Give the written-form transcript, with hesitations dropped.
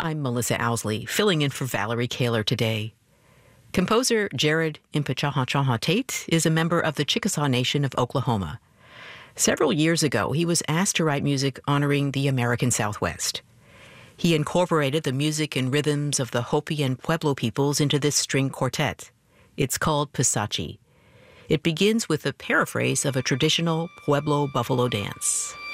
I'm Melissa Owsley, filling in for Valerie Kaler today. Composer Jared Impichahachahah Tate is a member of the Chickasaw Nation of Oklahoma. Several years ago, he was asked to write music honoring the American Southwest. He incorporated the music and rhythms of the Hopi and Pueblo peoples into this string quartet. It's called Pisachi. It begins with a paraphrase of a traditional Pueblo buffalo dance.